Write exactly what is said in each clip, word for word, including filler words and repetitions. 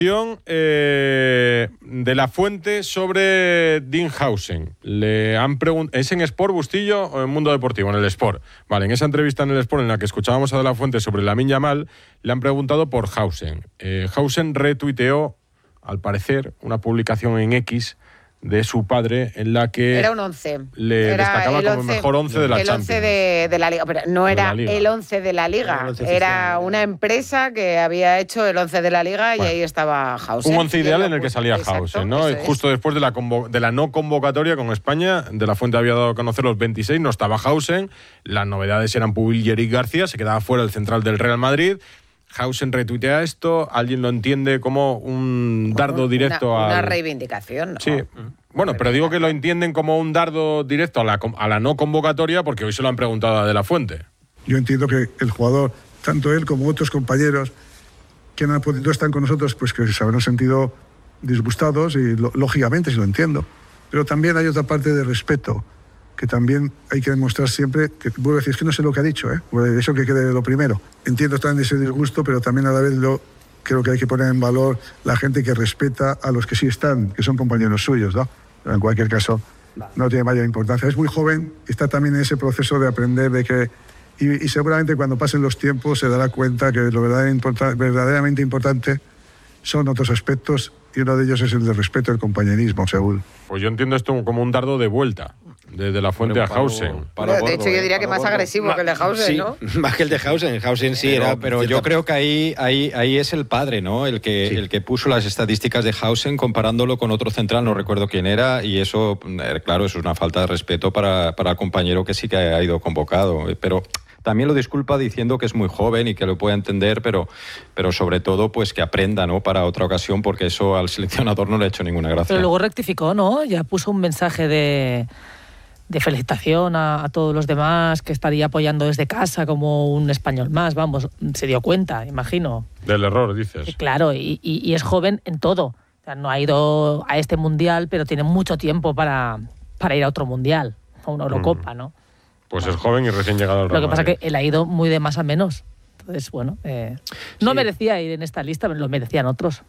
Eh, de la Fuente sobre Dinhausen. Le han preguntado, ¿es en Sport, Bustillo, o en Mundo Deportivo? En el Sport. Vale, en esa entrevista en el Sport en la que escuchábamos a De la Fuente sobre Lamine Yamal, le han preguntado por Hausen. Eh, Hausen retuiteó, al parecer, una publicación en X de su padre en la que era un once. le era destacaba el como once, el mejor once de la el Champions. once de, de la Liga, pero no era Liga. el once de la Liga, era, era una empresa que había hecho el once de la Liga y bueno, ahí estaba Hausen. Un once ideal en el que salía Exacto, Hausen, ¿no? Es. Justo después de la, de la no convocatoria con España, De la Fuente había dado a conocer los veintiséis, no estaba Hausen, las novedades eran Pubil y Eric García, se quedaba fuera el central del Real Madrid. Hausen retuitea esto, alguien lo entiende como un dardo directo a... a... Una reivindicación, ¿no? Sí. Bueno, pero digo que lo entienden como un dardo directo a la, a la no convocatoria porque hoy se lo han preguntado a De la Fuente. Yo entiendo que el jugador, tanto él como otros compañeros que no, no están con nosotros, pues que se habrán sentido disgustados y lo, lógicamente, si lo entiendo. Pero también hay otra parte de respeto que también hay que demostrar siempre, que vuelvo a decir, es que no sé lo que ha dicho, ¿eh? Eso que quede lo primero. Entiendo también ese disgusto, pero también a la vez lo, creo que hay que poner en valor la gente que respeta a los que sí están, que son compañeros suyos, ¿no? Pero en cualquier caso, no tiene mayor importancia. Es muy joven, está también en ese proceso de aprender, de que y, y seguramente cuando pasen los tiempos se dará cuenta que lo verdaderamente, importa, verdaderamente importante son otros aspectos y uno de ellos es el de respeto al compañerismo, seguro. Pues yo entiendo esto como un dardo de vuelta. Desde La Fuente bueno, a Hausen. Para de hecho, yo diría que más gordo. agresivo Ma, que el de Hausen, sí, ¿no? Más que el de Hausen. Hausen sí pero, era... Pero cierta... yo creo que ahí, ahí, ahí es el padre, ¿no? El que, sí. el que puso las estadísticas de Hausen comparándolo con otro central, no recuerdo quién era, y eso, claro, eso es una falta de respeto para, para el compañero que sí que ha ido convocado. Pero... también lo disculpa diciendo que es muy joven y que lo puede entender, pero, pero sobre todo pues que aprenda, ¿no? Para otra ocasión, porque eso al seleccionador no le ha hecho ninguna gracia. Pero luego rectificó, ¿no? Ya puso un mensaje de, de felicitación a, a todos los demás, que estaría apoyando desde casa como un español más, vamos, se dio cuenta, imagino. Del error, dices. Claro, y, y, y es joven en todo. O sea, no ha ido a este mundial, pero tiene mucho tiempo para, para ir a otro mundial, a una Eurocopa, ¿no? Pues es joven y recién llegado al Real Lo que pasa Madrid. es que él ha ido muy de más a menos. Entonces, bueno, eh, no sí. merecía ir en esta lista, pero lo merecían otros.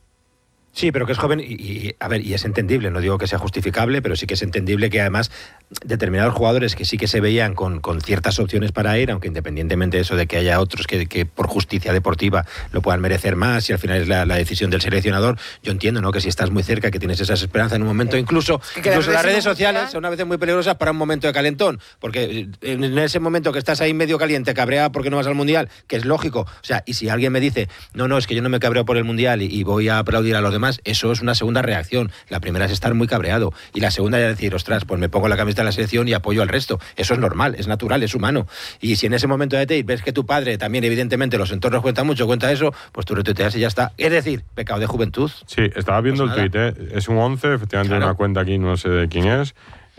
Sí, pero que es joven y, y, a ver, y es entendible, no digo que sea justificable, pero sí que es entendible que además determinados jugadores que sí que se veían con, con ciertas opciones para ir, aunque independientemente de eso de que haya otros que, que por justicia deportiva lo puedan merecer más y al final es la, la decisión del seleccionador, yo entiendo, ¿no? Que si estás muy cerca, que tienes esas esperanzas en un momento, sí. incluso, incluso las redes sociales son a veces muy peligrosas para un momento de calentón, porque en ese momento que estás ahí medio caliente, cabreado porque no vas al Mundial, que es lógico, o sea, y si alguien me dice, no, no, es que yo no me cabreo por el Mundial y, y voy a aplaudir a los demás, eso es una segunda reacción. La primera es estar muy cabreado y la segunda es decir, ostras, pues me pongo la camiseta de la selección y apoyo al resto. Eso es normal, es natural, es humano. Y si en ese momento de te ves que tu padre también, evidentemente, los entornos cuentan mucho, cuenta eso, pues tú retuiteas y ya está. Es decir, pecado de juventud. Sí, estaba viendo pues el tuit, ¿eh? Es un once, efectivamente claro. Hay una cuenta aquí, no sé de quién es,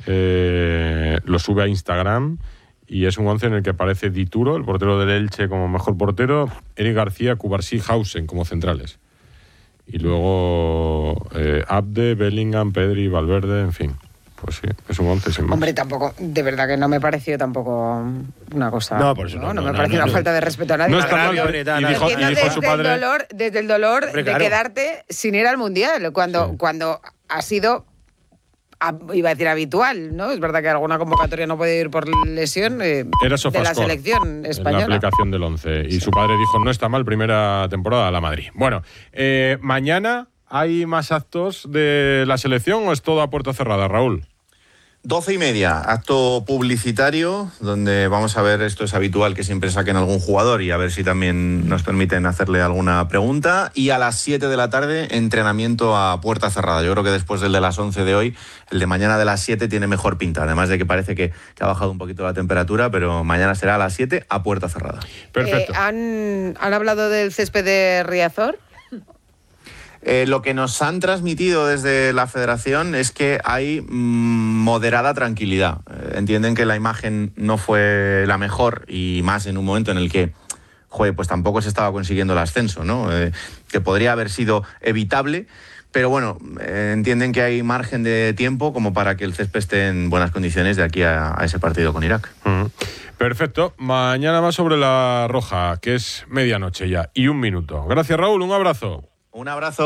eh, lo sube a Instagram y es un once en el que aparece Dituro, el portero del Elche como mejor portero, Eric García, Cubarsí, Hausen como centrales. Y luego eh, Abde, Bellingham, Pedri, Valverde, en fin. Pues sí, es un once sin más. Hombre, tampoco, de verdad que no me pareció tampoco una cosa... No, por eso no. No, No, no me no, pareció no, una no, falta de respeto a nadie. No está mal, y dijo, y dijo desde su padre... El dolor, desde el dolor Hombre, de claro. quedarte sin ir al Mundial, cuando, sí. cuando ha sido... iba a decir habitual, ¿no? Es verdad que alguna convocatoria no puede ir por lesión eh, Era de la selección española. En la aplicación del once. Y sí. Su padre dijo, no está mal, primera temporada a la Madrid. Bueno, eh, mañana hay más actos de la selección o es todo a puerta cerrada, Raúl. Doce y media, acto publicitario, donde vamos a ver, esto es habitual que siempre saquen algún jugador y a ver si también nos permiten hacerle alguna pregunta. Y a las siete de la tarde, entrenamiento a puerta cerrada. Yo creo que después del de las once de hoy, el de mañana de las siete tiene mejor pinta. Además de que parece que, que ha bajado un poquito la temperatura, pero mañana será a las siete a puerta cerrada. Perfecto. Eh, ¿han, ¿Han hablado del césped de Riazor? Eh, lo que nos han transmitido desde la federación es que hay mmm, moderada tranquilidad. Eh, entienden que la imagen no fue la mejor y más en un momento en el que, joder, pues tampoco se estaba consiguiendo el ascenso, ¿no? Eh, que podría haber sido evitable. Pero bueno, eh, entienden que hay margen de tiempo como para que el césped esté en buenas condiciones de aquí a, a ese partido con Irak. Uh-huh. Perfecto. Mañana más sobre la roja, que es medianoche ya y un minuto. Gracias, Raúl. Un abrazo. Un abrazo.